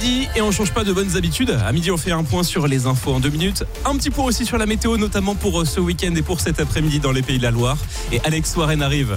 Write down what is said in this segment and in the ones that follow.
midi et on change pas de bonnes habitudes. À midi, on fait un point sur les infos en 2 minutes. Un petit point aussi sur la météo, notamment pour ce week-end et pour cet après-midi dans les Pays de la Loire. Et Alex Warren arrive.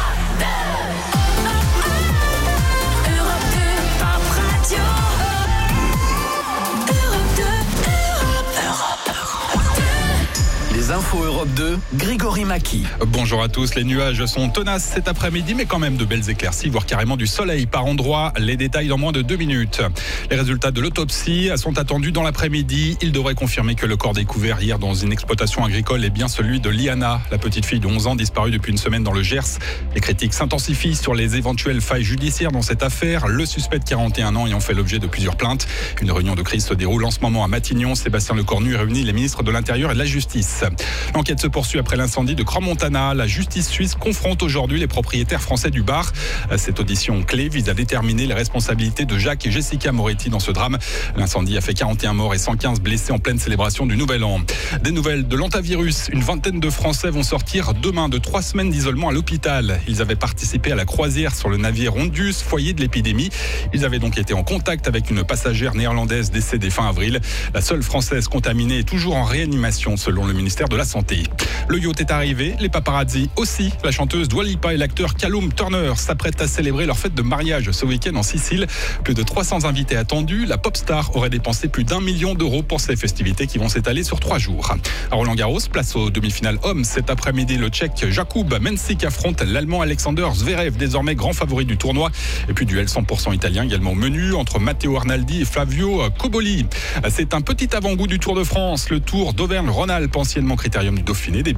Les infos Europe 2, Grégory Maki. Bonjour à tous, les nuages sont tenaces cet après-midi, mais quand même de belles éclaircies, voire carrément du soleil par endroits. Les détails dans moins de 2 minutes. Les résultats de l'autopsie sont attendus dans l'après-midi. Ils devraient confirmer que le corps découvert hier dans une exploitation agricole est bien celui de Liana, la petite fille de 11 ans disparue depuis une semaine dans le Gers. Les critiques s'intensifient sur les éventuelles failles judiciaires dans cette affaire. Le suspect de 41 ans ayant fait l'objet de plusieurs plaintes. Une réunion de crise se déroule en ce moment à Matignon. Sébastien Lecornu réunit les ministres de l'Intérieur et de la Justice. L'enquête se poursuit après l'incendie de Crans-Montana. La justice suisse confronte aujourd'hui les propriétaires français du bar. Cette audition clé vise à déterminer les responsabilités de Jacques et Jessica Moretti dans ce drame. L'incendie a fait 41 morts et 115 blessés en pleine célébration du Nouvel An. Des nouvelles de l'antavirus. Une vingtaine de Français vont sortir demain de 3 semaines d'isolement à l'hôpital. Ils avaient participé à la croisière sur le navire Ondus, foyer de l'épidémie. Ils avaient donc été en contact avec une passagère néerlandaise décédée fin avril. La seule Française contaminée est toujours en réanimation selon le ministère de la Santé. Le yacht est arrivé, les paparazzi aussi. La chanteuse Dua Lipa et l'acteur Callum Turner s'apprêtent à célébrer leur fête de mariage ce week-end en Sicile. Plus de 300 invités attendus. La pop star aurait dépensé plus d'1 million d'euros pour ces festivités qui vont s'étaler sur 3 jours. À Roland-Garros, place aux demi-finales hommes. Cet après-midi, le Tchèque Jakub Mensik affronte l'Allemand Alexander Zverev, désormais grand favori du tournoi. Et puis duel 100% italien également au menu entre Matteo Arnaldi et Flavio Cobolli. C'est un petit avant-goût du Tour de France, le Tour d'Auvergne-Rhône-Alpes, anciennement Critérium du Dauphiné.